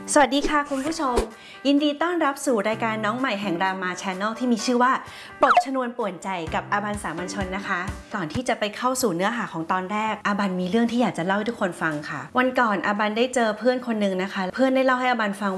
สวัสดีค่ะคุณผู้ชมยินดีต้อนรับสู่รายการน้องใหม่แห่งรามา Channel ที่มีชื่อว่าปลดชนวนป่วนใจกับอาบันสามัญชนนะคะก่อนที่จะไปเข้าสู่เนื้อหาของตอนแรกอาบันมีเรื่องที่อยากจะเล่าให้ทุกคนฟังค่ะวันก่อนอาบันได้เจอเพื่อนคนหนึ่งนะคะเพื่อนได้เล่าให้อาบันฟัง